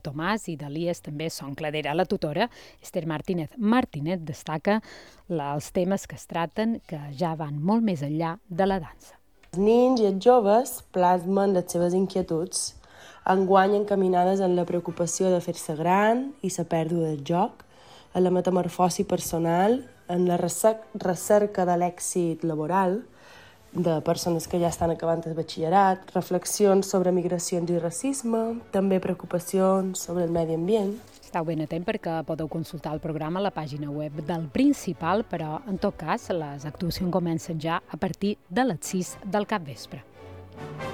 Tomàs i de l'IES també són Cladera. La tutora, Esther Martínez, destaca els temes que es traten que ja van molt més enllà de la dansa. Els nens i els joves plasmen les seves inquietuds, enguany encaminades en la preocupació de fer-se gran i la pèrdua del joc, en la metamorfosi personal, en la recerca de l'èxit laboral de persones que ja estan acabant el batxillerat, reflexions sobre migracions i racisme, també preocupacions sobre el medi ambient. Esteu ben atent perquè podeu consultar el programa a la pàgina web del Principal, però en tot cas les actuacions comencen ja a partir de les 6 del capvespre.